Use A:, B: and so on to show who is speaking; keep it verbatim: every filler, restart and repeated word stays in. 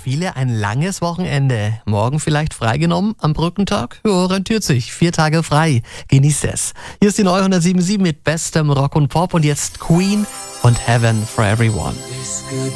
A: viele ein langes Wochenende. Morgen vielleicht freigenommen am Brückentag? Ja, rentiert sich. Vier Tage frei. Genießt es. Hier ist die neue hundertsieben Komma sieben mit bestem Rock und Pop und jetzt Queen und Heaven for Everyone.